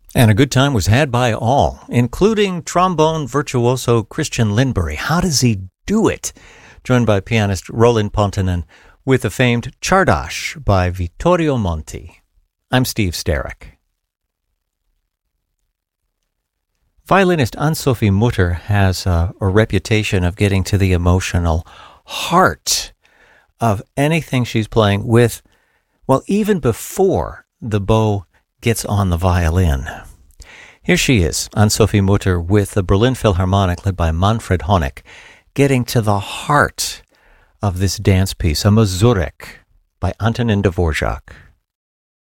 And a good time was had by all, including trombone virtuoso Christian Lindbergh. How does he do it? Joined by pianist Roland Pontonen with the famed Czardas by Vittorio Monti. I'm Steve Starrick. Violinist Anne-Sophie Mutter has a reputation of getting to the emotional heart of anything she's playing with, well, even before the bow gets on the violin. Here she is, Anne-Sophie Mutter, with the Berlin Philharmonic led by Manfred Honeck, getting to the heart of this dance piece, a mazurek by Antonin Dvorak.